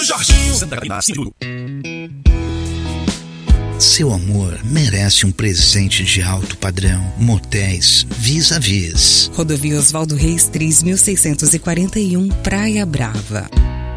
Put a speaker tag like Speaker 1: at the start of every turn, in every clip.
Speaker 1: Jorginho. Santa Catarina, sim.
Speaker 2: Seu amor merece um presente de alto padrão. Motéis Vis-a-Vis.
Speaker 3: Rodovia Oswaldo Reis 3641, Praia Brava.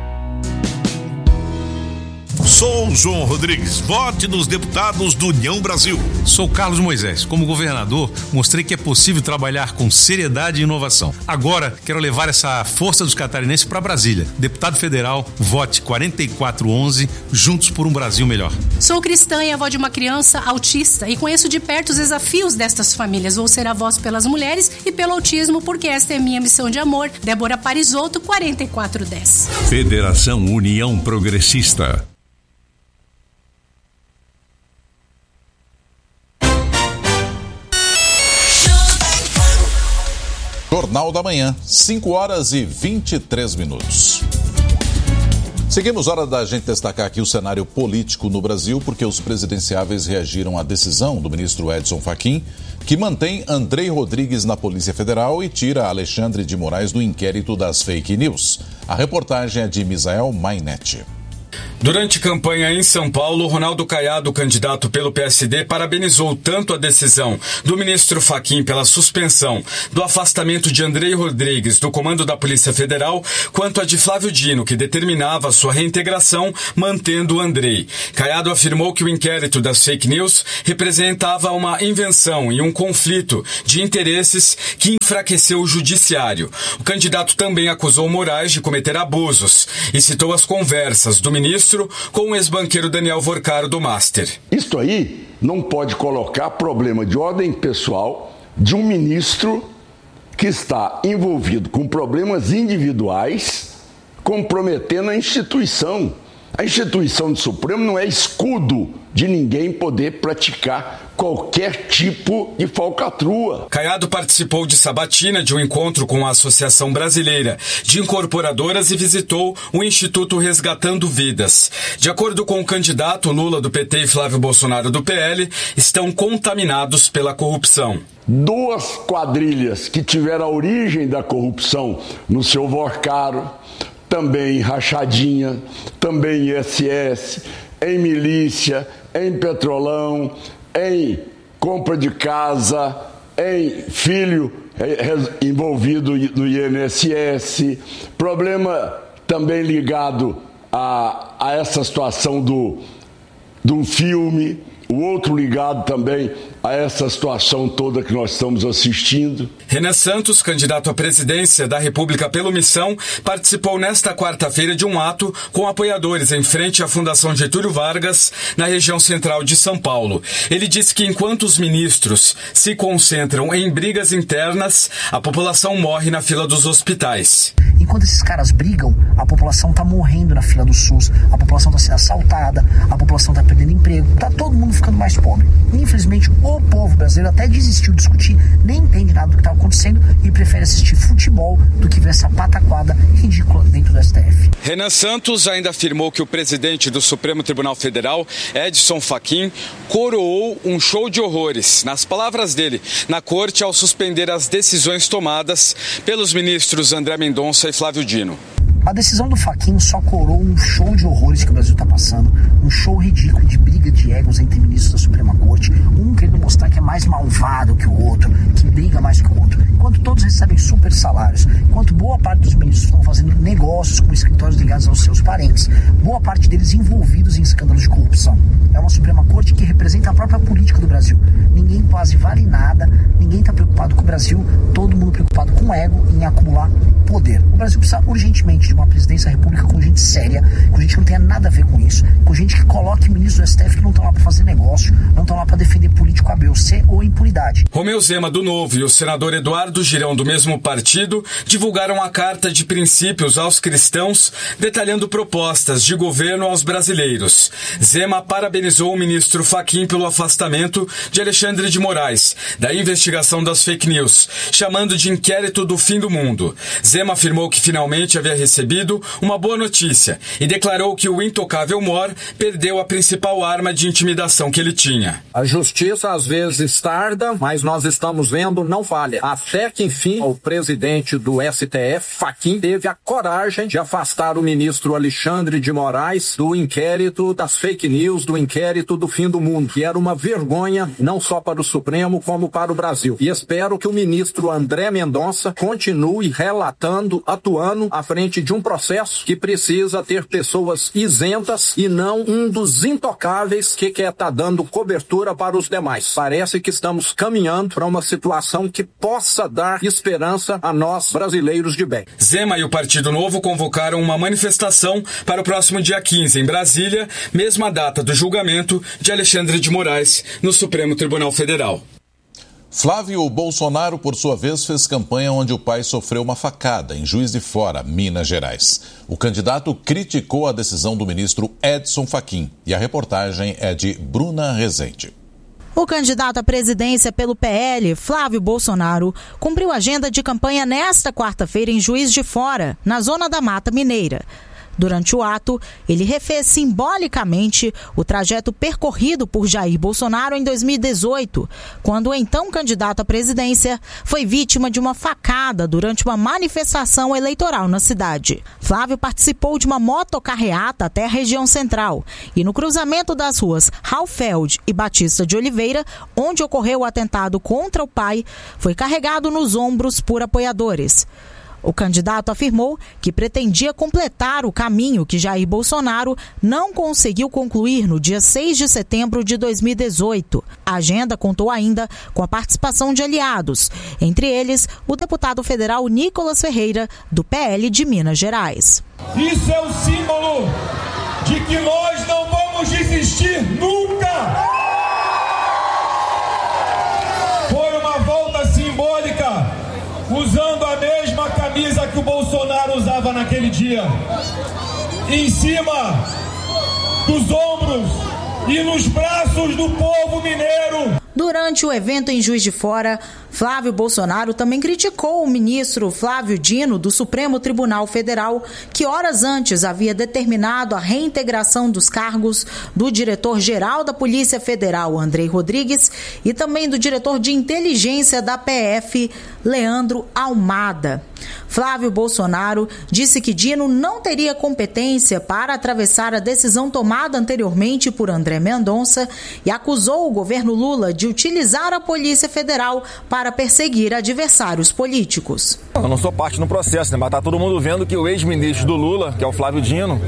Speaker 1: Sou João Rodrigues, vote nos deputados do União Brasil.
Speaker 4: Sou Carlos Moisés. Como governador, mostrei que é possível trabalhar com seriedade e inovação. Agora, quero levar essa força dos catarinenses para Brasília. Deputado federal, vote 4411, juntos por um Brasil melhor.
Speaker 5: Sou cristã e avó de uma criança autista e conheço de perto os desafios destas famílias. Vou ser a voz pelas mulheres e pelo autismo, porque esta é minha missão de amor. Débora Parisotto, 4410.
Speaker 6: Federação União Progressista.
Speaker 7: Jornal da Manhã, 5h23. Seguimos, hora da gente destacar aqui o cenário político no Brasil, porque os presidenciáveis reagiram à decisão do ministro Edson Fachin, que mantém Andrei Rodrigues na Polícia Federal e tira Alexandre de Moraes do inquérito das fake news. A reportagem é de Misael Mainetti.
Speaker 8: Durante campanha em São Paulo, Ronaldo Caiado, candidato pelo PSD, parabenizou tanto a decisão do ministro Fachin pela suspensão do afastamento de Andrei Rodrigues do comando da Polícia Federal, quanto a de Flávio Dino, que determinava sua reintegração, mantendo Andrei. Caiado afirmou que o inquérito das fake news representava uma invenção e um conflito de interesses que enfraqueceu o judiciário. O candidato também acusou Moraes de cometer abusos e citou as conversas do ministro com o ex-banqueiro Daniel Vorcaro do Master.
Speaker 9: Isto aí não pode colocar problema de ordem pessoal de um ministro que está envolvido com problemas individuais, comprometendo a instituição. A instituição do Supremo não é escudo de ninguém poder praticar qualquer tipo de falcatrua.
Speaker 8: Caiado participou de sabatina de um encontro com a Associação Brasileira de Incorporadoras e visitou o Instituto Resgatando Vidas. De acordo com o candidato, Lula do PT e Flávio Bolsonaro do PL estão contaminados pela corrupção.
Speaker 9: Duas quadrilhas que tiveram a origem da corrupção no seu Vorcaro, também em Rachadinha, também em ISS, em milícia, em Petrolão, em compra de casa, em filho envolvido no INSS, problema também ligado a essa situação de um filme, o outro ligado também a essa situação toda que nós estamos assistindo.
Speaker 8: Renan Santos, candidato à presidência da República pelo Missão, participou nesta quarta-feira de um ato com apoiadores em frente à Fundação Getúlio Vargas, na região central de São Paulo. Ele disse que enquanto os ministros se concentram em brigas internas, a população morre na fila dos hospitais.
Speaker 10: Enquanto esses caras brigam, a população está morrendo na fila do SUS, a população está sendo assaltada, a população está perdendo emprego, está todo mundo ficando mais pobre. Infelizmente, o povo brasileiro até desistiu de discutir, nem entende nada do que está acontecendo e prefere assistir futebol do que ver essa pataquada ridícula dentro do STF.
Speaker 8: Renan Santos ainda afirmou que o presidente do Supremo Tribunal Federal, Edson Fachin, coroou um show de horrores, nas palavras dele, na corte ao suspender as decisões tomadas pelos ministros André Mendonça e Flávio Dino.
Speaker 10: A decisão do Fachin só coroou um show de horrores que o Brasil está passando, um show ridículo de briga de egos entre ministros da Suprema Corte, um querendo mostrar que é mais malvado que o outro, que briga mais que o outro, enquanto todos recebem super salários, enquanto boa parte dos ministros estão fazendo negócios com escritórios ligados aos seus parentes, boa parte deles envolvidos em escândalos de corrupção. É uma Suprema Corte que representa a própria política do Brasil. Ninguém quase vale nada, ninguém está preocupado com o Brasil, todo mundo preocupado com o ego e em acumular poder. O Brasil precisa urgentemente de uma presidência da República com gente séria, com gente que não tenha nada a ver com isso, com gente que coloque ministros do STF que não estão lá para fazer negócio, não estão lá para defender político A, B ou C ou impunidade.
Speaker 8: Romeu Zema, do Novo, e o senador Eduardo Girão, do mesmo partido, divulgaram a carta de princípios aos cristãos, detalhando propostas de governo aos brasileiros. Zema parabenizou o ministro Fachin pelo afastamento de Alexandre de Moraes da investigação das fake news, chamando de inquérito do fim do mundo. Zema afirmou que finalmente havia recebido recebido uma boa notícia e declarou que o intocável Mor perdeu a principal arma de intimidação que ele tinha.
Speaker 11: A justiça às vezes tarda, mas nós estamos vendo não falha. Até que, enfim, o presidente do STF, Fachin, teve a coragem de afastar o ministro Alexandre de Moraes do inquérito das fake news, do inquérito do fim do mundo, que era uma vergonha não só para o Supremo, como para o Brasil. E espero que o ministro André Mendonça continue relatando, atuando à frente de um processo que precisa ter pessoas isentas e não um dos intocáveis que quer estar dando cobertura para os demais. Parece que estamos caminhando para uma situação que possa dar esperança a nós, brasileiros de bem.
Speaker 8: Zema e o Partido Novo convocaram uma manifestação para o próximo dia 15 em Brasília, mesma data do julgamento de Alexandre de Moraes no Supremo Tribunal Federal.
Speaker 7: Flávio Bolsonaro, por sua vez, fez campanha onde o pai sofreu uma facada, em Juiz de Fora, Minas Gerais. O candidato criticou a decisão do ministro Edson Fachin. E a reportagem é de Bruna Rezende.
Speaker 12: O candidato à presidência pelo PL, Flávio Bolsonaro, cumpriu agenda de campanha nesta quarta-feira em Juiz de Fora, na zona da Mata Mineira. Durante o ato, ele refez simbolicamente o trajeto percorrido por Jair Bolsonaro em 2018, quando o então candidato à presidência foi vítima de uma facada durante uma manifestação eleitoral na cidade. Flávio participou de uma motocarreata até a região central e no cruzamento das ruas Raufeld e Batista de Oliveira, onde ocorreu o atentado contra o pai, foi carregado nos ombros por apoiadores. O candidato afirmou que pretendia completar o caminho que Jair Bolsonaro não conseguiu concluir no dia 6 de setembro de 2018. A agenda contou ainda com a participação de aliados, entre eles o deputado federal Nicolas Ferreira, do PL de Minas Gerais.
Speaker 13: Isso é o símbolo de que nós não vamos desistir nunca! Foi uma volta simbólica, usando a mesma camisa que o Bolsonaro usava naquele dia. Em cima dos ombros e nos braços do povo mineiro.
Speaker 12: Durante o evento em Juiz de Fora, Flávio Bolsonaro também criticou o ministro Flávio Dino, do Supremo Tribunal Federal, que horas antes havia determinado a reintegração dos cargos do diretor-geral da Polícia Federal, Andrei Rodrigues, e também do diretor de inteligência da PF, Leandro Almada. Flávio Bolsonaro disse que Dino não teria competência para atravessar a decisão tomada anteriormente por André Mendonça e acusou o governo Lula de utilizar a Polícia Federal para perseguir adversários políticos.
Speaker 14: Eu não sou parte no processo, né? Mas tá todo mundo vendo que o ex-ministro do Lula, que é o Flávio Dino,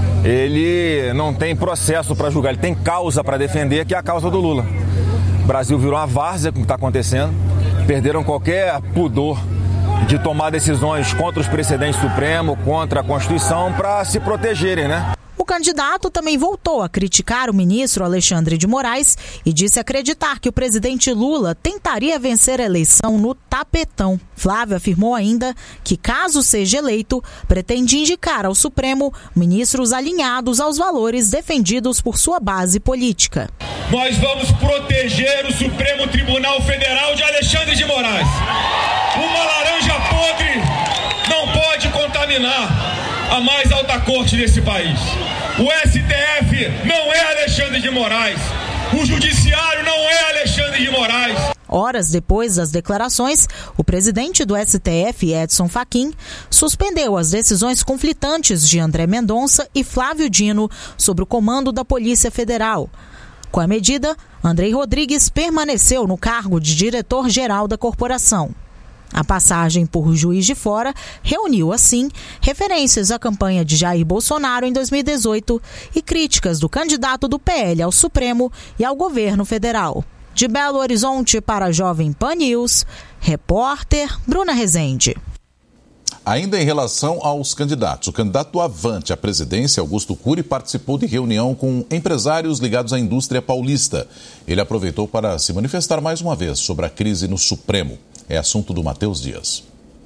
Speaker 14: ele não tem processo para julgar, ele tem causa para defender, que é a causa do Lula. O Brasil virou uma várzea com o que está acontecendo, perderam qualquer pudor de tomar decisões contra os precedentes supremos, contra a Constituição, para se protegerem, né?
Speaker 12: O candidato também voltou a criticar o ministro Alexandre de Moraes e disse acreditar que o presidente Lula tentaria vencer a eleição no tapetão. Flávio afirmou ainda que, caso seja eleito, pretende indicar ao Supremo ministros alinhados aos valores defendidos por sua base política.
Speaker 13: Nós vamos proteger o Supremo Tribunal Federal de Alexandre de Moraes. Uma laranja podre não pode contaminar a mais alta corte desse país. O STF não é Alexandre de Moraes. O Judiciário não é Alexandre de Moraes.
Speaker 12: Horas depois das declarações, o presidente do STF, Edson Fachin, suspendeu as decisões conflitantes de André Mendonça e Flávio Dino sobre o comando da Polícia Federal. Com a medida, Andrei Rodrigues permaneceu no cargo de diretor-geral da corporação. A passagem por Juiz de Fora reuniu, assim, referências à campanha de Jair Bolsonaro em 2018 e críticas do candidato do PL ao Supremo e ao governo federal. De Belo Horizonte para a Jovem Pan News, repórter Bruna Rezende.
Speaker 7: Ainda em relação aos candidatos, o candidato Avante à presidência, Augusto Cury, participou de reunião com empresários ligados à indústria paulista. Ele aproveitou para se manifestar mais uma vez sobre a crise no Supremo. É assunto do Matheus Dias.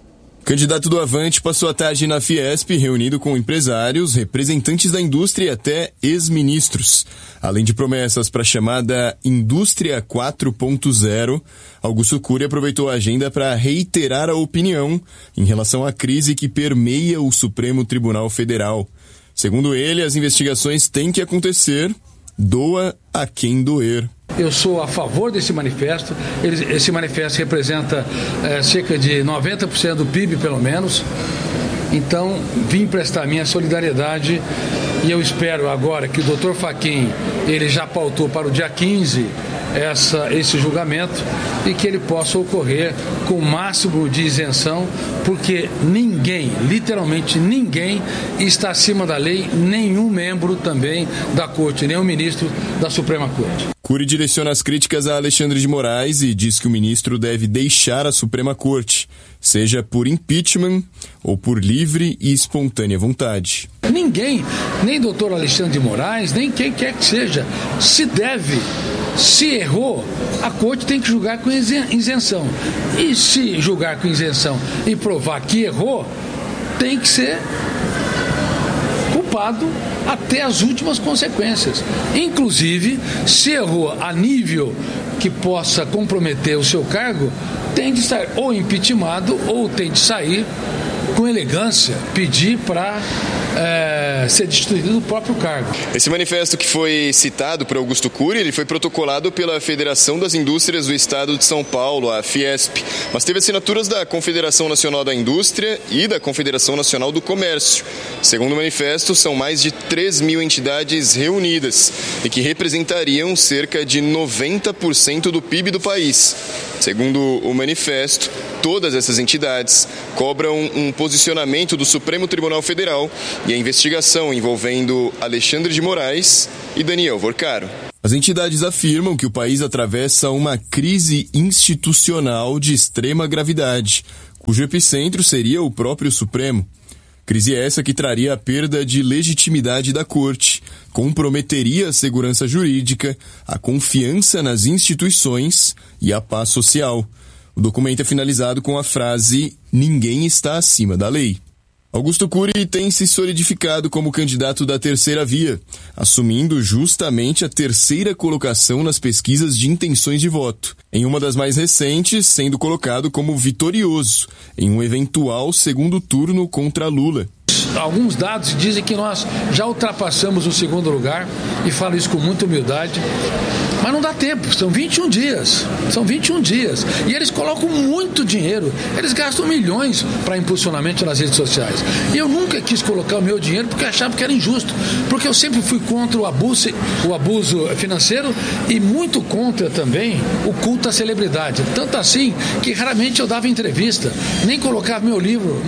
Speaker 15: candidato do Avante passou a tarde na Fiesp, reunido com empresários, representantes da indústria e até ex-ministros. Além de promessas para a chamada Indústria 4.0, Augusto Cury aproveitou a agenda para reiterar a opinião em relação à crise que permeia o Supremo Tribunal Federal. Segundo ele, as investigações têm que acontecer, doa a quem doer.
Speaker 16: Eu sou a favor desse manifesto. Esse manifesto representa cerca de 90% do PIB, pelo menos. Então, vim prestar minha solidariedade e eu espero agora que o Dr. Fachin, ele já pautou para o dia 15 esse julgamento e que ele possa ocorrer com o máximo de isenção, porque ninguém, literalmente ninguém, está acima da lei, nenhum membro também da Corte, nem o ministro da Suprema Corte.
Speaker 15: Cury direciona as críticas a Alexandre de Moraes e diz que o ministro deve deixar a Suprema Corte, seja por impeachment ou por livre e espontânea vontade.
Speaker 16: Ninguém, nem doutor Alexandre de Moraes, nem quem quer que seja, se errou, a Corte tem que julgar com isenção. E se julgar com isenção e provar que errou, tem que ser culpado até as últimas consequências. Inclusive, se errou a nível que possa comprometer o seu cargo, tem de estar ou impeachmentado ou tem de sair com elegância, pedir para ser destituído do próprio cargo.
Speaker 15: Esse manifesto que foi citado por Augusto Cury, ele foi protocolado pela Federação das Indústrias do Estado de São Paulo, a Fiesp, mas teve assinaturas da Confederação Nacional da Indústria e da Confederação Nacional do Comércio. Segundo o manifesto, são mais de 3.000 entidades reunidas e que representariam cerca de 90% do PIB do país. Segundo o manifesto, todas essas entidades cobram um posicionamento do Supremo Tribunal Federal e a investigação envolvendo Alexandre de Moraes e Daniel Vorcaro. As entidades afirmam que o país atravessa uma crise institucional de extrema gravidade, cujo epicentro seria o próprio Supremo. Crise essa que traria a perda de legitimidade da Corte, comprometeria a segurança jurídica, a confiança nas instituições e a paz social. O documento é finalizado com a frase: ninguém está acima da lei. Augusto Cury tem se solidificado como candidato da terceira via, assumindo justamente a terceira colocação nas pesquisas de intenções de voto, em uma das mais recentes, sendo colocado como vitorioso em um eventual segundo turno contra Lula.
Speaker 16: Alguns dados dizem que nós já ultrapassamos o segundo lugar, e falo isso com muita humildade, mas não dá tempo, são 21 dias, e eles colocam muito dinheiro, eles gastam milhões para impulsionamento nas redes sociais, e eu nunca quis colocar o meu dinheiro porque achava que era injusto, porque eu sempre fui contra o abuso financeiro e muito contra também o culto à celebridade, tanto assim que raramente eu dava entrevista, nem colocava meu livro,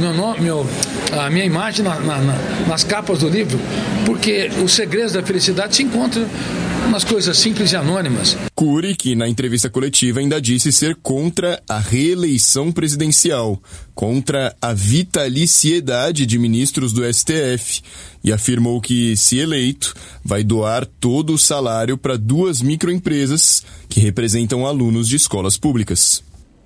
Speaker 16: a minha imagem nas capas do livro, porque os segredos da felicidade se encontram nas coisas simples e anônimas.
Speaker 15: Cury, que na entrevista coletiva ainda disse ser contra a reeleição presidencial, contra a vitaliciedade de ministros do STF, e afirmou que, se eleito, vai doar todo o salário para 2 microempresas que representam alunos de escolas públicas.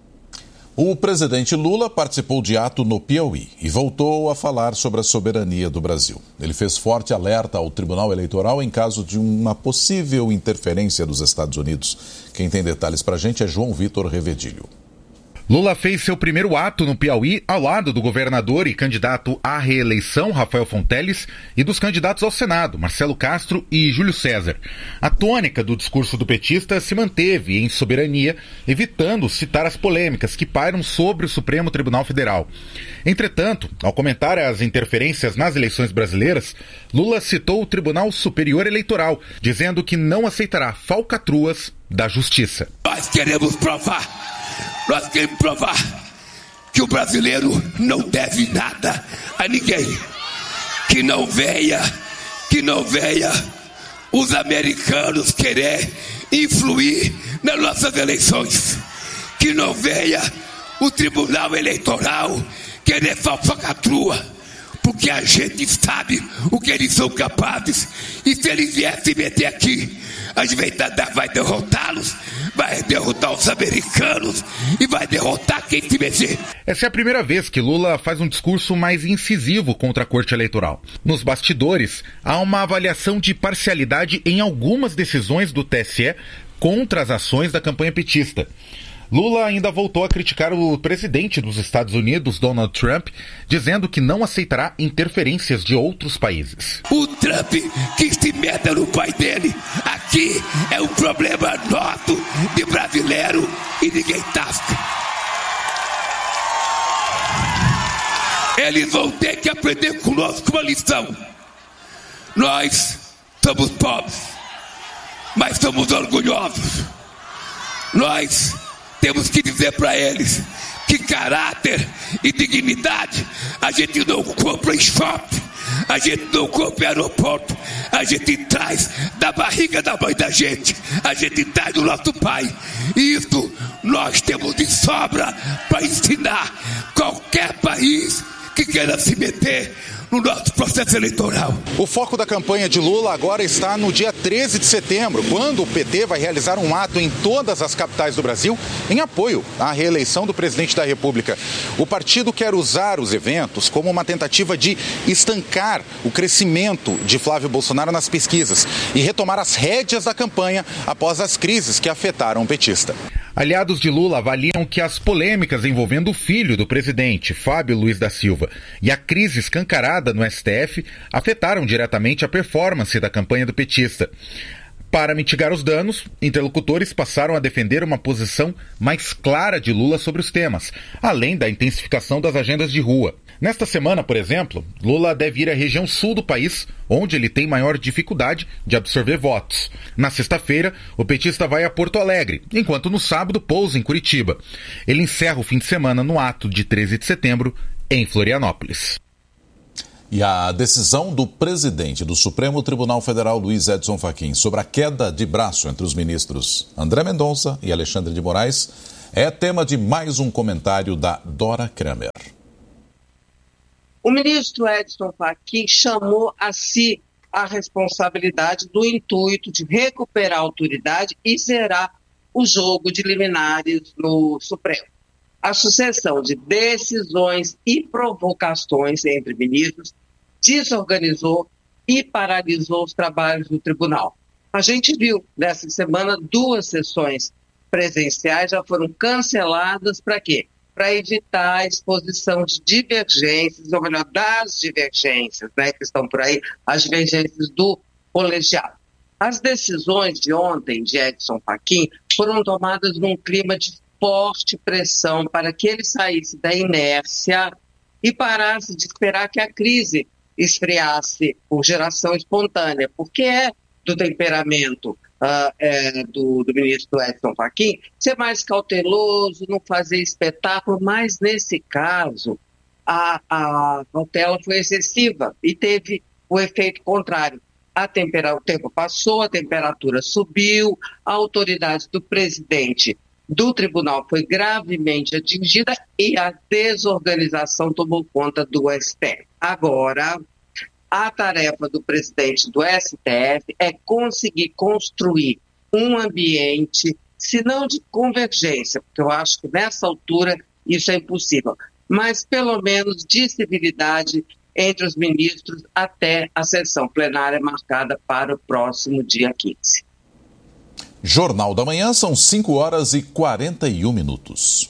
Speaker 7: O presidente Lula participou de ato no Piauí e voltou a falar sobre a soberania do Brasil. Ele fez forte alerta ao Tribunal Eleitoral em caso de uma possível interferência dos Estados Unidos. Quem tem detalhes para a gente é João Vitor Revedilho.
Speaker 17: Lula fez seu primeiro ato no Piauí ao lado do governador e candidato à reeleição, Rafael Fonteles, e dos candidatos ao Senado, Marcelo Castro e Júlio César. A tônica do discurso do petista se manteve em soberania, evitando citar as polêmicas que pairam sobre o Supremo Tribunal Federal. Entretanto, ao comentar as interferências nas eleições brasileiras, Lula citou o Tribunal Superior Eleitoral, dizendo que não aceitará falcatruas da justiça.
Speaker 18: Nós queremos provar que o brasileiro não deve nada a ninguém. Que não venha os americanos querer influir nas nossas eleições. Que não venha o Tribunal Eleitoral querer falcatrua, porque a gente sabe o que eles são capazes, e se eles viessem se meter aqui, a gente vai derrotá-los, vai derrotar os americanos e vai derrotar quem se mexer.
Speaker 17: Essa é a primeira vez que Lula faz um discurso mais incisivo contra a Corte Eleitoral. Nos bastidores, há uma avaliação de parcialidade em algumas decisões do TSE contra as ações da campanha petista. Lula ainda voltou a criticar o presidente dos Estados Unidos, Donald Trump, dizendo que não aceitará interferências de outros países.
Speaker 18: O Trump que se meta no pai dele. Aqui é um problema nosso de brasileiro e ninguém tasca. Eles vão ter que aprender conosco uma lição. Nós somos pobres, mas somos orgulhosos. Nós temos que dizer para eles que caráter e dignidade a gente não compra em shopping, a gente não compra em aeroporto, a gente traz da barriga da mãe da gente, a gente traz do nosso pai. E isso nós temos de sobra para ensinar qualquer país que queira se meter no nosso processo eleitoral.
Speaker 19: O foco da campanha de Lula agora está no dia 13 de setembro, quando o PT vai realizar um ato em todas as capitais do Brasil em apoio à reeleição do presidente da República. O partido quer usar os eventos como uma tentativa de estancar o crescimento de Flávio Bolsonaro nas pesquisas e retomar as rédeas da campanha após as crises que afetaram o petista.
Speaker 17: Aliados de Lula avaliam que as polêmicas envolvendo o filho do presidente, Fábio Luiz da Silva, e a crise escancarada no STF afetaram diretamente a performance da campanha do petista. Para mitigar os danos, interlocutores passaram a defender uma posição mais clara de Lula sobre os temas, além da intensificação das agendas de rua. Nesta semana, por exemplo, Lula deve ir à região sul do país, onde ele tem maior dificuldade de absorver votos. Na sexta-feira, o petista vai a Porto Alegre, enquanto no sábado pousa em Curitiba. Ele encerra o fim de semana no ato de 13 de setembro, em Florianópolis.
Speaker 7: E a decisão do presidente do Supremo Tribunal Federal, Luiz Edson Fachin, sobre a queda de braço entre os ministros André Mendonça e Alexandre de Moraes é tema de mais um comentário da Dora Kramer.
Speaker 20: O ministro Edson Fachin chamou a si a responsabilidade do intuito de recuperar a autoridade e zerar o jogo de liminares no Supremo. A sucessão de decisões e provocações entre ministros desorganizou e paralisou os trabalhos do tribunal. A gente viu nessa semana 2 sessões presenciais já foram canceladas para quê? Para evitar a exposição de divergências, ou melhor, das divergências, né, que estão por aí, as divergências do colegiado. As decisões de ontem de Edson Fachin foram tomadas num clima de forte pressão para que ele saísse da inércia e parasse de esperar que a crise esfriasse por geração espontânea, porque é do temperamento do ministro Edson Fachin ser mais cauteloso, não fazer espetáculo, mas nesse caso a cautela foi excessiva e teve o efeito contrário. O tempo passou, a temperatura subiu, a autoridade do presidente do tribunal foi gravemente atingida e a desorganização tomou conta do STF. Agora, a tarefa do presidente do STF é conseguir construir um ambiente, se não de convergência, porque eu acho que nessa altura isso é impossível, mas pelo menos de civilidade entre os ministros até a sessão plenária marcada para o próximo dia 15.
Speaker 7: Jornal da Manhã, são 5h41.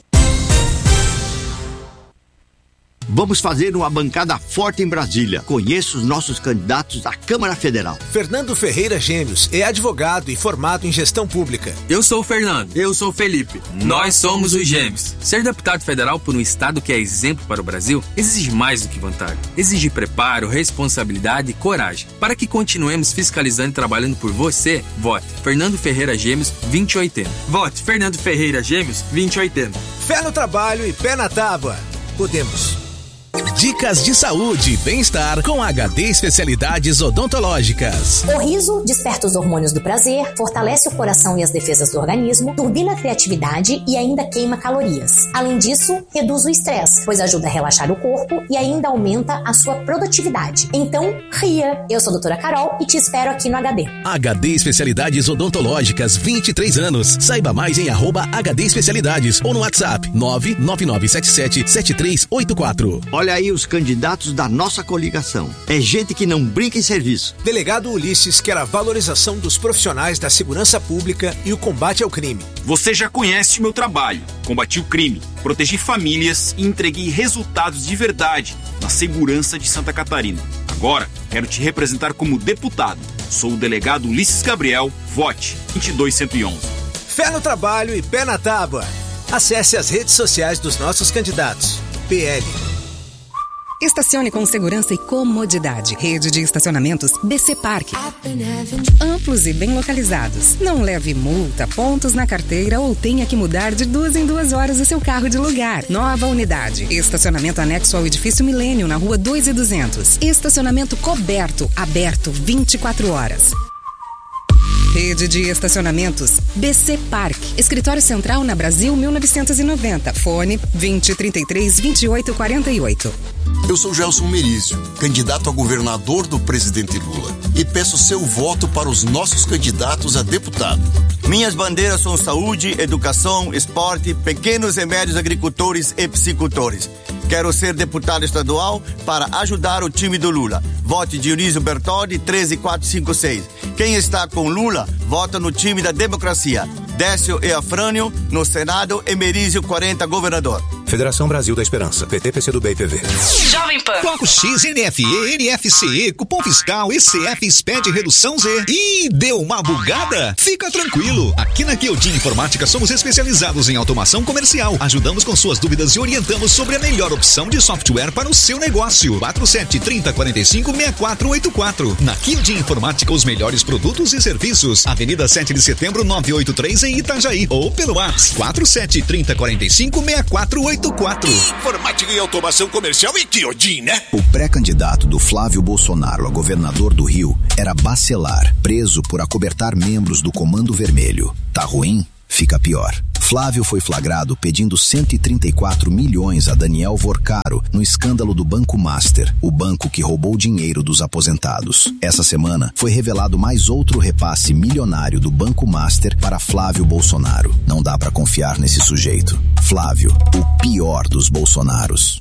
Speaker 21: Vamos fazer uma bancada forte em Brasília. Conheça os nossos candidatos à Câmara Federal.
Speaker 22: Fernando Ferreira Gêmeos é advogado e formado em gestão pública.
Speaker 23: Eu sou o Fernando. Eu sou o Felipe. Nós somos os Gêmeos. Ser deputado federal por um estado que é exemplo para o Brasil exige mais do que vantagem. Exige preparo, responsabilidade e coragem. Para que continuemos fiscalizando e trabalhando por você, vote Fernando Ferreira Gêmeos 2080. Vote Fernando Ferreira Gêmeos 2080.
Speaker 22: Fé no trabalho e pé na tábua. Podemos.
Speaker 1: dicas de saúde e bem-estar com HD Especialidades Odontológicas.
Speaker 2: O riso desperta os hormônios do prazer, fortalece o coração e as defesas do organismo, turbina a criatividade e ainda queima calorias. Além disso, reduz o estresse, pois ajuda a relaxar o corpo e ainda aumenta a sua produtividade. Então, ria! Eu sou a doutora Carol e te espero aqui no HD.
Speaker 1: HD Especialidades Odontológicas, 23 anos. Saiba mais em @HD Especialidades ou no WhatsApp 999777384.
Speaker 21: Olha aí os candidatos da nossa coligação. É gente que não brinca em serviço.
Speaker 22: Delegado Ulisses quer a valorização dos profissionais da segurança pública e o combate ao crime.
Speaker 3: Você já conhece o meu trabalho. Combati o crime, protegi famílias e entreguei resultados de verdade na segurança de Santa Catarina. Agora, quero te representar como deputado. Sou o delegado Ulisses Gabriel, vote 22111.
Speaker 22: Fé no trabalho e pé na tábua. Acesse as redes sociais dos nossos candidatos. PL.
Speaker 24: Estacione com segurança e comodidade. Rede de estacionamentos BC Park. Amplos e bem localizados. Não leve multa, pontos na carteira ou tenha que mudar de 2 em 2 horas o seu carro de lugar. Nova unidade. Estacionamento anexo ao edifício Milênio, na rua 2.200. Estacionamento coberto, aberto 24 horas. Rede de estacionamentos BC Park. Escritório Central na Brasil 1990. Fone 2033-2848.
Speaker 25: Eu sou Gelson Merizio, candidato a governador do presidente Lula, e peço seu voto para os nossos candidatos a deputado.
Speaker 21: Minhas bandeiras são saúde, educação, esporte, pequenos e médios agricultores e psicultores. Quero ser deputado estadual para ajudar o time do Lula. Vote Dionísio Bertoldi 13456. Quem está com Lula, vota no time da democracia. Décio e Afrânio no Senado e Merizio 40 governador.
Speaker 22: Federação Brasil da Esperança, PT, PCdoB e PV.
Speaker 26: Jovem Pan.
Speaker 27: Bloco X, NFE, NFCE, cupom fiscal, ECF, SPED, redução Z. Ih, deu uma bugada? Fica tranquilo. Aqui na Kyodin Informática somos especializados em automação comercial. Ajudamos com suas dúvidas e orientamos sobre a melhor opção de software para o seu negócio. 4730456484. Na Kyodin Informática, os melhores produtos e serviços. Avenida 7 de Setembro, 983 em Itajaí. Ou pelo WhatsApp 4730456484. Informática e automação comercial e Kyodin, né?
Speaker 28: O pré-candidato do Flávio Bolsonaro a governador do Rio era Bacelar, preso por acobertar membros do Comando Vermelho. Tá ruim? Fica pior. Flávio foi flagrado pedindo 134 milhões a Daniel Vorcaro no escândalo do Banco Master, o banco que roubou dinheiro dos aposentados. Essa semana foi revelado mais outro repasse milionário do Banco Master para Flávio Bolsonaro. Não dá pra confiar nesse sujeito. Flávio, o pior dos Bolsonaros.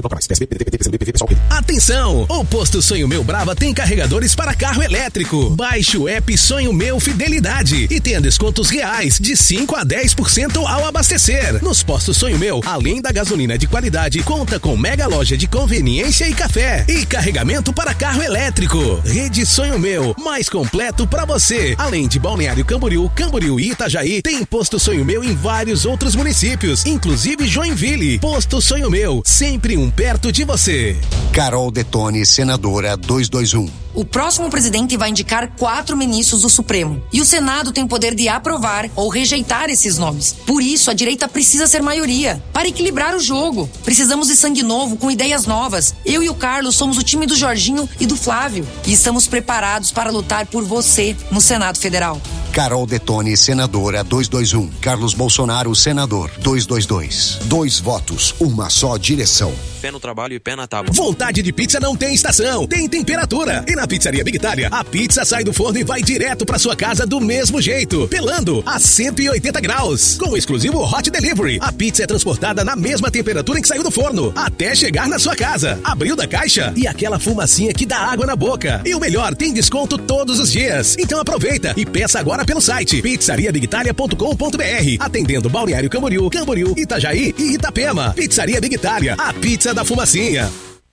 Speaker 1: Atenção! O posto Sonho Meu Brava tem carregadores para carro elétrico. Baixe o app Sonho Meu Fidelidade e tenha descontos reais de 5 a 10% ao abastecer. Nos postos Sonho Meu, além da gasolina de qualidade, conta com mega loja de conveniência e café e carregamento para carro elétrico. Rede Sonho Meu, mais completo para você. Além de Balneário Camboriú, Camboriú e Itajaí, tem posto Sonho Meu em vários outros municípios, inclusive Joinville. Posto Sonho Meu, sempre um perto de você.
Speaker 29: Carol Detone, senadora 221.
Speaker 26: O próximo presidente vai indicar 4 ministros do Supremo. E o Senado tem o poder de aprovar ou rejeitar esses nomes. Por isso, a direita precisa ser maioria. Para equilibrar o jogo. Precisamos de sangue novo, com ideias novas. Eu e o Carlos somos o time do Jorginho e do Flávio. E estamos preparados para lutar por você no Senado Federal.
Speaker 29: Carol Detone, senadora 221. Carlos Bolsonaro, senador 222. 2 votos, uma só direção.
Speaker 23: Fé no trabalho e pé na tábua.
Speaker 1: Vontade de pizza não tem estação, tem temperatura. E na Pizzaria Big Itália, a pizza sai do forno e vai direto pra sua casa do mesmo jeito, pelando a 180 graus. Com o exclusivo Hot Delivery, a pizza é transportada na mesma temperatura em que saiu do forno, até chegar na sua casa. Abriu da caixa e aquela fumacinha que dá água na boca. E o melhor, tem desconto todos os dias. Então aproveita e peça agora pelo site pizzariabigitalia.com.br, atendendo Balneário Camboriú, Camboriú, Itajaí e Itapema. Pizzaria Big Itália, a pizza da fumacinha.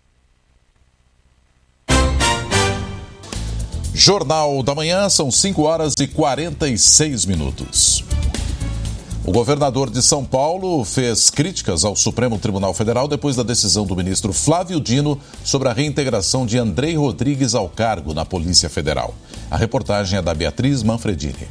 Speaker 7: Jornal da Manhã, são 5 horas e 46 minutos. O governador de São Paulo fez críticas ao Supremo Tribunal Federal depois da decisão do ministro Flávio Dino sobre a reintegração de Andrei Rodrigues ao cargo na Polícia Federal. A reportagem é da Beatriz Manfredini.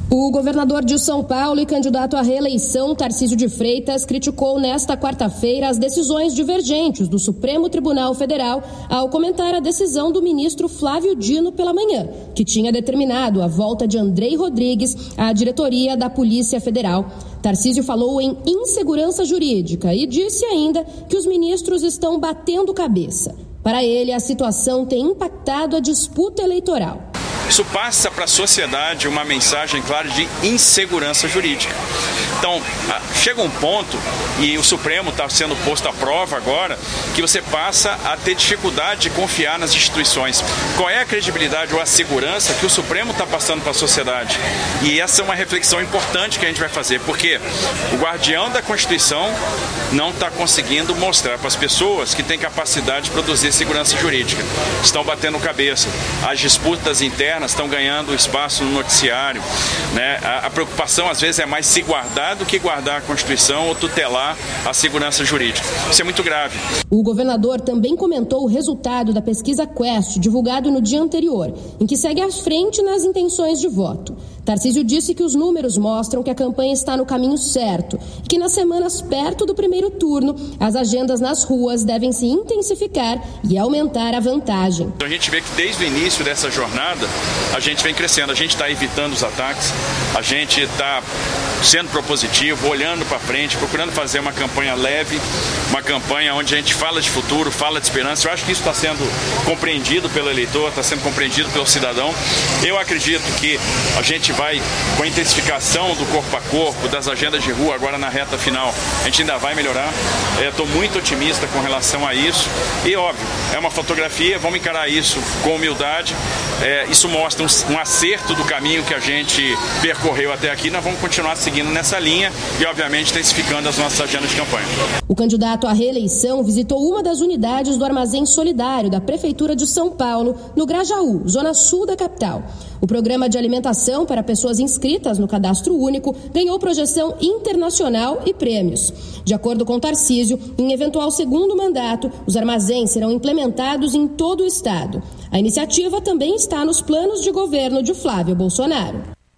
Speaker 4: O governador de São Paulo e candidato à reeleição, Tarcísio de Freitas, criticou nesta quarta-feira as decisões divergentes do Supremo Tribunal Federal ao comentar a decisão do ministro Flávio Dino pela manhã, que tinha determinado a volta de Andrei Rodrigues à diretoria da Polícia Federal. Tarcísio falou em insegurança jurídica e disse ainda que os ministros estão batendo cabeça. Para ele, a situação tem impactado a disputa eleitoral.
Speaker 5: Isso passa para a sociedade uma mensagem clara de insegurança jurídica. Então, chega um ponto, e o Supremo está sendo posto à prova agora, que você passa a ter dificuldade de confiar nas instituições. Qual é a credibilidade ou a segurança que o Supremo está passando para a sociedade? E essa é uma reflexão importante que a gente vai fazer, porque o guardião da Constituição não está conseguindo mostrar para as pessoas que tem capacidade de produzir segurança jurídica. Estão batendo cabeça. As disputas internas estão ganhando espaço no noticiário, né? A preocupação às vezes é mais se guardar do que guardar a Constituição ou tutelar a segurança jurídica. Isso é muito grave.
Speaker 4: O governador também comentou o resultado da pesquisa Quest, divulgado no dia anterior, em que segue à frente nas intenções de voto. Tarcísio disse que os números mostram que a campanha está no caminho certo e que nas semanas perto do primeiro turno, as agendas nas ruas devem se intensificar e aumentar a vantagem.
Speaker 5: A gente vê que desde o início dessa jornada, a gente vem crescendo, a gente está evitando os ataques, a gente está sendo propositivo, olhando para frente, procurando fazer uma campanha leve, uma campanha onde a gente fala de futuro, fala de esperança. Eu acho que isso está sendo compreendido pelo eleitor, está sendo compreendido pelo cidadão. Eu acredito que a gente vai, com a intensificação do corpo a corpo, das agendas de rua agora na reta final, a gente ainda vai melhorar. Estou muito otimista com relação a isso. E óbvio, é uma fotografia, vamos encarar isso com humildade. Isso mostra um acerto do caminho que a gente percorreu até aqui. Nós vamos continuar seguindo nessa linha e, obviamente, intensificando as nossas agendas de campanha.
Speaker 4: O candidato à reeleição visitou uma das unidades do Armazém Solidário da Prefeitura de São Paulo, no Grajaú, zona sul da capital. O programa de alimentação para pessoas inscritas no Cadastro Único ganhou projeção internacional e prêmios. De acordo com Tarcísio, em eventual segundo mandato, os armazéns serão implementados em todo o estado. A iniciativa também está nos planos de governo de Flávio Bolsonaro.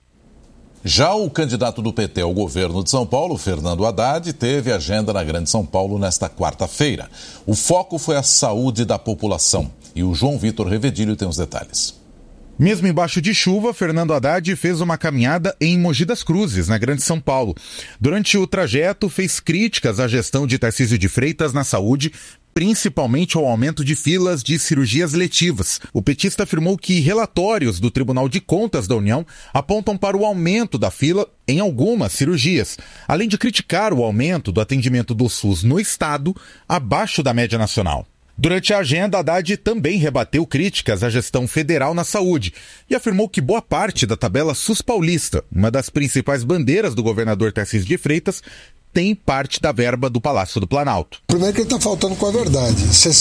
Speaker 7: Já o candidato do PT ao governo de São Paulo, Fernando Haddad, teve agenda na Grande São Paulo nesta quarta-feira. O foco foi a saúde da população. E o João Vitor Revedilho tem os detalhes.
Speaker 17: Mesmo embaixo de chuva, Fernando Haddad fez uma caminhada em Mogi das Cruzes, na Grande São Paulo. Durante o trajeto, fez críticas à gestão de Tarcísio de Freitas na saúde, principalmente ao aumento de filas de cirurgias letivas. O petista afirmou que relatórios do Tribunal de Contas da União apontam para o aumento da fila em algumas cirurgias, além de criticar o aumento do atendimento do SUS no estado abaixo da média nacional. Durante a agenda, Haddad também rebateu críticas à gestão federal na saúde e afirmou que boa parte da tabela SUS paulista, uma das principais bandeiras do governador Tarcísio de Freitas, tem parte da verba do Palácio do Planalto.
Speaker 6: Primeiro que ele está faltando com a verdade.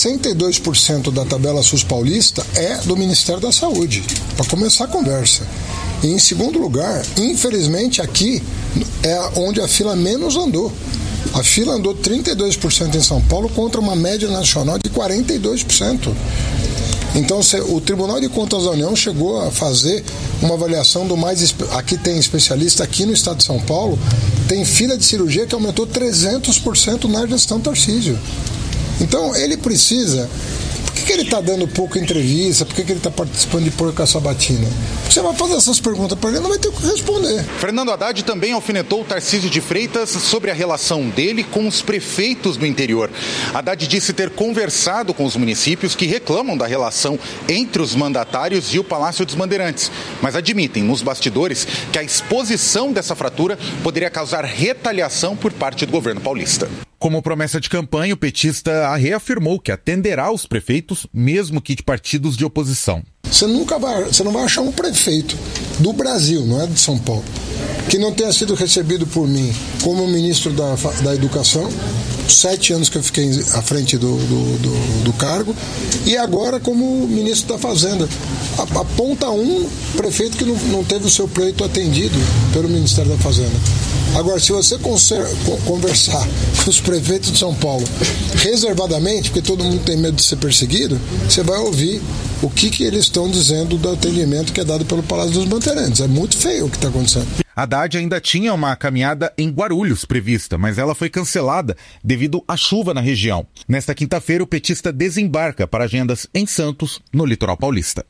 Speaker 6: 62% da tabela SUS paulista é do Ministério da Saúde, para começar a conversa. E em segundo lugar, infelizmente aqui é onde a fila menos andou. A fila andou 32% em São Paulo contra uma média nacional de 42%. Então, o Tribunal de Contas da União chegou a fazer uma avaliação do mais... Aqui tem especialista, aqui no estado de São Paulo, tem fila de cirurgia que aumentou 300% na gestão Tarcísio. Então, ele precisa... Por que ele está dando pouca entrevista? Por que ele está participando de Porca Sabatina? Você vai fazer essas perguntas para ele, não vai ter o que responder.
Speaker 19: Fernando Haddad também alfinetou o Tarcísio de Freitas sobre a relação dele com os prefeitos do interior. Haddad disse ter conversado com os municípios que reclamam da relação entre os mandatários e o Palácio dos Bandeirantes, mas admitem nos bastidores que a exposição dessa fratura poderia causar retaliação por parte do governo paulista.
Speaker 17: Como promessa de campanha, o petista reafirmou que atenderá os prefeitos, mesmo que de partidos de oposição.
Speaker 6: Você não vai achar um prefeito do Brasil, não é de São Paulo, que não tenha sido recebido por mim como ministro da Educação, 7 anos que eu fiquei à frente do cargo, e agora como ministro da Fazenda. Aponta um prefeito que não teve o seu pleito atendido pelo Ministério da Fazenda. Agora, se você conversar com os prefeitos de São Paulo reservadamente, porque todo mundo tem medo de ser perseguido, você vai ouvir o que eles estão dizendo do atendimento que é dado pelo Palácio dos Bandeirantes. É muito feio o que está acontecendo.
Speaker 17: Haddad ainda tinha uma caminhada em Guarulhos prevista, mas ela foi cancelada devido à chuva na região. Nesta quinta-feira, o petista desembarca para agendas em Santos, no litoral paulista.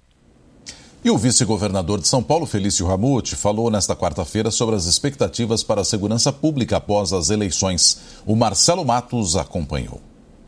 Speaker 7: E o vice-governador de São Paulo, Felício Ramute, falou nesta quarta-feira sobre as expectativas para a segurança pública após as eleições. O Marcelo Matos acompanhou.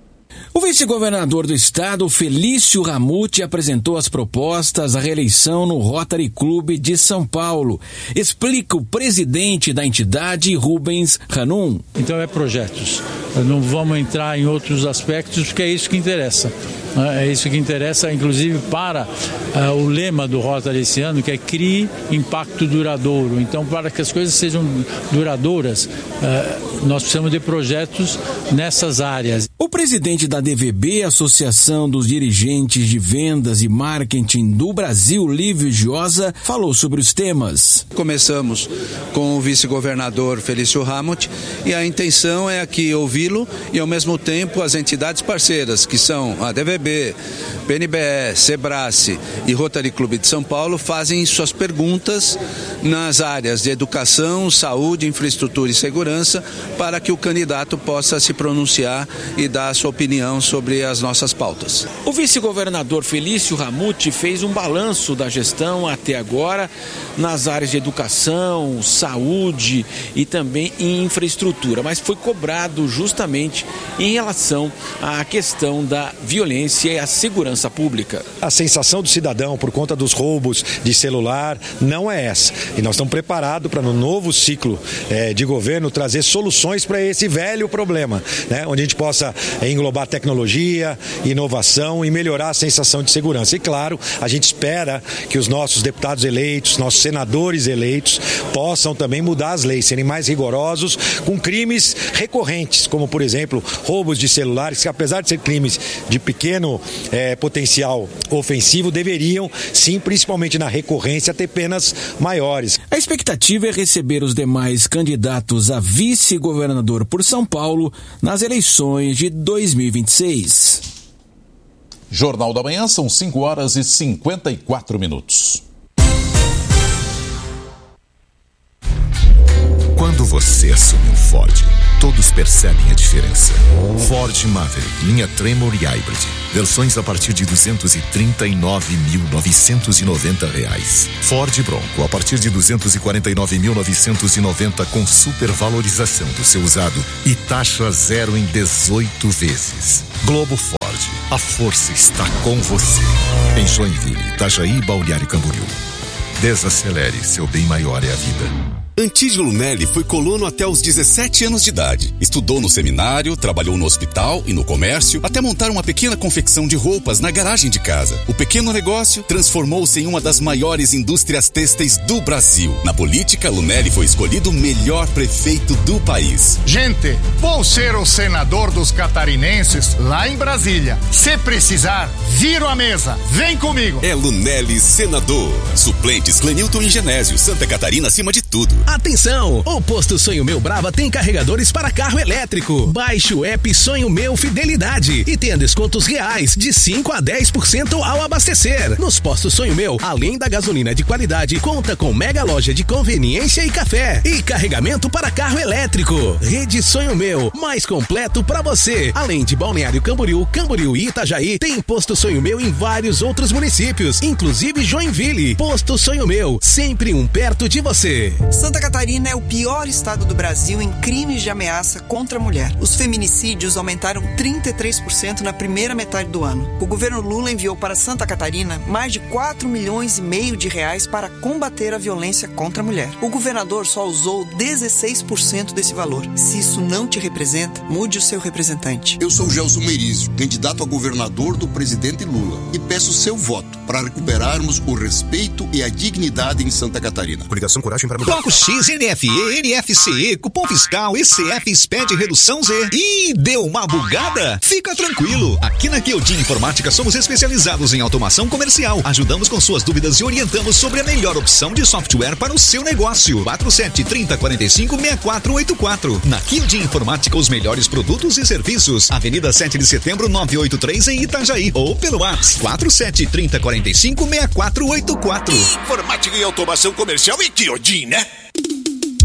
Speaker 8: O vice-governador do estado, Felício Ramute, apresentou as propostas à reeleição no Rotary Club de São Paulo. Explica o presidente da entidade, Rubens Hanum.
Speaker 9: Então é projetos. Não vamos entrar em outros aspectos, porque é isso que interessa. É isso que interessa, inclusive, para o lema do Rotary esse ano, que é crie impacto duradouro. Então, para que as coisas sejam duradouras, nós precisamos de projetos nessas áreas.
Speaker 8: O presidente da DVB, Associação dos Dirigentes de Vendas e Marketing do Brasil, Lívio Giosa, falou sobre os temas.
Speaker 10: Começamos com o vice-governador Felício Ramute e a intenção é aqui ouvi-lo e, ao mesmo tempo, as entidades parceiras, que são a DVB, PNBE, Sebrace e Rotary Clube de São Paulo, fazem suas perguntas nas áreas de educação, saúde, infraestrutura e segurança, para que o candidato possa se pronunciar e dar a sua opinião sobre as nossas pautas.
Speaker 8: O vice-governador Felício Ramute fez um balanço da gestão até agora nas áreas de educação, saúde e também em infraestrutura, mas foi cobrado justamente em relação à questão da violência e a segurança pública.
Speaker 11: A sensação do cidadão por conta dos roubos de celular não é essa. E nós estamos preparados para, no novo ciclo de governo, trazer soluções para esse velho problema, né? Onde a gente possa englobar tecnologia, inovação e melhorar a sensação de segurança. E, claro, a gente espera que os nossos deputados eleitos, nossos senadores eleitos, possam também mudar as leis, serem mais rigorosos com crimes recorrentes, como, por exemplo, roubos de celulares, que apesar de ser crimes de pequeno potencial ofensivo, deveriam, sim, principalmente na recorrência, ter penas maiores.
Speaker 8: A expectativa é receber os demais candidatos a vice-governador por São Paulo nas eleições de 2026.
Speaker 7: Jornal da Manhã, são 5h54.
Speaker 27: Quando você assume um Ford, todos percebem a diferença. Ford Maverick, linha Tremor e Hybrid. Versões a partir de R$ 239.990. Ford Bronco, a partir de R$ 249.990 com supervalorização do seu usado e taxa zero em 18 vezes. Globo Ford, a força está com você. Em Joinville, Itajaí e Balneário Camboriú. Desacelere, seu bem maior é a vida.
Speaker 12: Antídio Lunelli foi colono até os 17 anos de idade. Estudou no seminário, trabalhou no hospital e no comércio, até montar uma pequena confecção de roupas na garagem de casa. O pequeno negócio transformou-se em uma das maiores indústrias têxteis do Brasil. Na política, Lunelli foi escolhido o melhor prefeito do país.
Speaker 13: Gente, vou ser o senador dos catarinenses lá em Brasília. Se precisar, viro a mesa. Vem comigo.
Speaker 12: É Lunelli senador. Suplentes Clenilton e Genésio. Santa Catarina acima de tudo.
Speaker 1: Atenção! O Posto Sonho Meu Brava tem carregadores para carro elétrico. Baixe o app Sonho Meu Fidelidade e tenha descontos reais de 5 a 10% ao abastecer. Nos postos Sonho Meu, além da gasolina de qualidade, conta com mega loja de conveniência e café e carregamento para carro elétrico. Rede Sonho Meu, mais completo para você. Além de Balneário Camboriú, Camboriú e Itajaí, tem Posto Sonho Meu em vários outros municípios, inclusive Joinville. Posto Sonho Meu, sempre um perto de você.
Speaker 14: Santa Catarina é o pior estado do Brasil em crimes de ameaça contra a mulher. Os feminicídios aumentaram 33% na primeira metade do ano. O governo Lula enviou para Santa Catarina mais de 4,5 milhões de reais para combater a violência contra a mulher. O governador só usou 16% desse valor. Se isso não te representa, mude o seu representante.
Speaker 25: Eu sou Gelson Merizio, candidato a governador do presidente Lula, e peço seu voto para recuperarmos o respeito e a dignidade em Santa Catarina.
Speaker 28: Coligação Coragem para Mudar.
Speaker 27: Bloco X, NFE, NFCE, cupom fiscal, ECF, SPED, redução Z. Ih, deu uma bugada? Fica tranquilo. Aqui na Queldin Informática somos especializados em automação comercial. Ajudamos com suas dúvidas e orientamos sobre a melhor opção de software para o seu negócio. 4730456484. Na Queldin Informática, os melhores produtos e serviços. Avenida 7 de Setembro, 983 em Itajaí. Ou pelo WhatsApp 4730456484.
Speaker 2: Informática e automação comercial e Queldin, né?